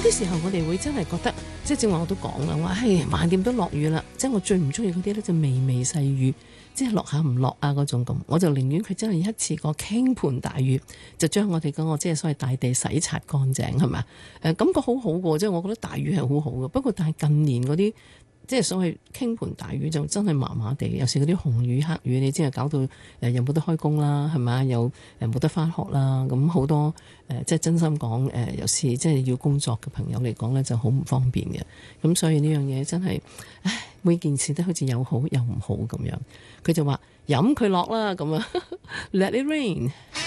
啲時候我哋會真係覺得，即係正話我都講啦，話唉橫掂都落雨啦，即係我最唔中意嗰啲咧就微微細雨，即係落下唔落啊嗰種咁，我就寧願佢真係一次過傾盆大雨，就將我哋嗰個即係所謂大地洗刷乾淨，係咪？感覺好好嘅，即係我覺得大雨係好好嘅。不過但係近年嗰啲即係所謂傾盆大雨就真係麻麻地，有時嗰啲紅雨黑雨，你知係搞到又冇得開工啦，係咪？又冇得返學啦，咁好多即係真心講有時即係要工作嘅朋友嚟講咧就好唔方便嘅。咁所以呢樣嘢真係，唉，每件事都好似有好有唔好咁樣。佢就話飲佢落啦咁啊，Let it rain。